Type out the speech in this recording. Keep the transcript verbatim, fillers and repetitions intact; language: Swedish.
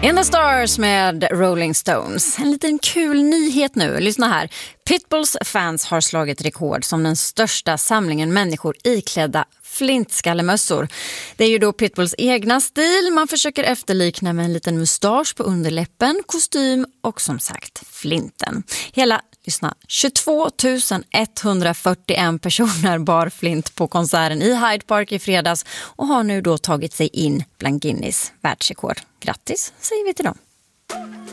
In the Stars med Rolling Stones. En liten kul nyhet nu. Lyssna här. Pitbulls fans har slagit rekord som den största samlingen människor iklädda flintskallemössor. Det är ju då Pitbulls egna stil. Man försöker efterlikna med en liten mustasch på underläppen, kostym och som sagt flinten. Hela, lyssna, tjugotvå tusen etthundrafyrtioen personer bar flint på konserten i Hyde Park i fredags och har nu då tagit sig in bland Guinness världsrekord. Grattis, säger vi till dem.